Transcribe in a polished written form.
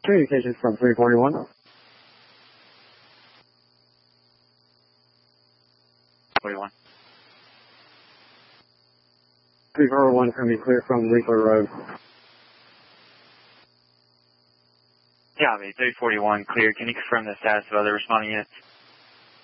Communications from 341. 41. 341 can be clear from Leekler Road. Yeah, 341 clear. Can you confirm the status of other responding units?